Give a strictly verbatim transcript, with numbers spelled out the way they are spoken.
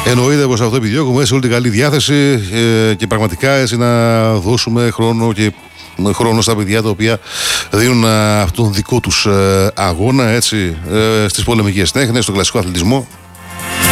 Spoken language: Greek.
Εννοείται πως αυτό επιδιώκουμε, έτσι όλη την καλή διάθεση ε, και πραγματικά έτσι να δώσουμε χρόνο και χρόνο στα παιδιά τα οποία δίνουν αυτόν τον δικό τους ε, αγώνα έτσι, ε, στις πολεμικές τέχνες, στον κλασικό αθλητισμό.